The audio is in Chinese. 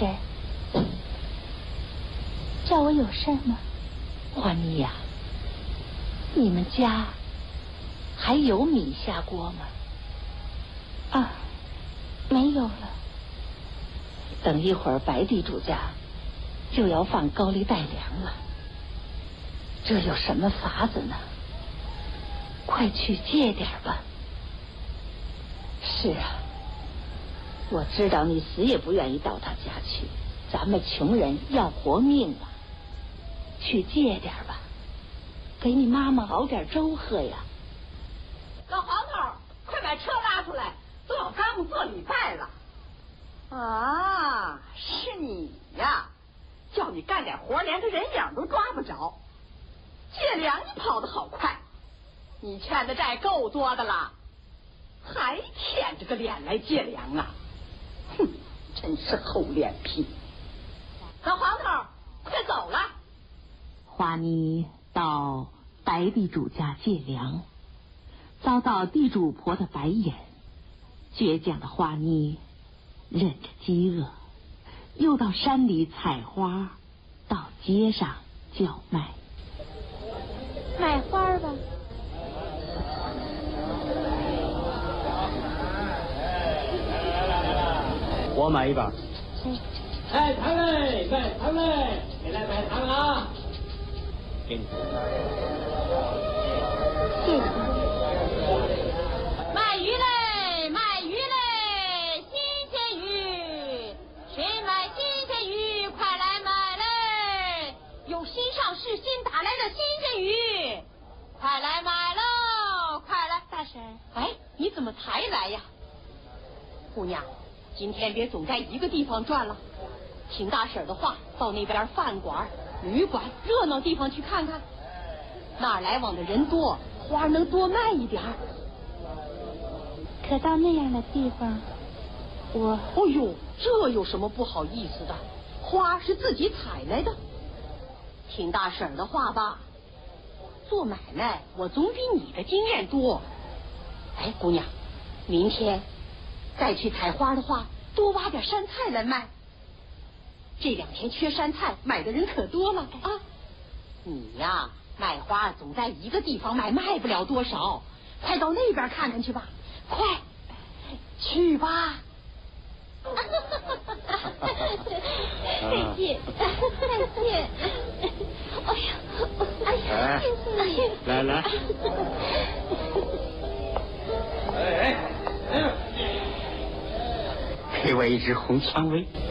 婶，叫我有事吗？ 花妮呀，你们家还有米下锅吗？ 啊，没有了。 等一会儿白地主家就要放高利贷粮了，这有什么法子呢？快去借点吧。是啊，我知道你死也不愿意到他家去，咱们穷人要活命啊。去借点吧，给你妈妈熬点粥喝呀。 老黄头，快把车拉出来，都要耽误做礼拜了。啊，是你呀！叫你干点活，连个人影都抓不着。借粮你跑得好快，你欠的债够多的了，还舔着个脸来借粮啊！哼，真是厚脸皮。老黄头，快走了。 花妮到白地主家借粮，遭到地主婆的白眼。倔强的花妮忍着饥饿，又到山里采花，到街上叫卖。 买花吧。 我买一把。 哎，糖嘞，买糖嘞，你来买糖啊！ 给你。 谢谢。 卖鱼嘞，卖鱼嘞，新鲜鱼，谁买新鲜鱼，快来买嘞！有新上市、新打来的新鲜鱼，快来买喽！快来， 大婶。 哎，你怎么才来呀？姑娘，今天别总在一个地方转了，听大婶的话，到那边饭馆、旅馆热闹地方去看看，那儿来往的人多，花能多卖一点。 可到那样的地方，我…… 哦呦，这有什么不好意思的？花是自己采来的。听大婶的话吧，做买卖我总比你的经验多。哎，姑娘，明天再去采花的话，多挖点山菜来卖。这2天缺山菜，买的人可多了啊。你呀，卖花总在一个地方卖，卖不了多少，快到那边看看去吧，快去吧。 再见，再见。哎呀，哎呀，谢谢你。 来来。 给我一只红蔷薇。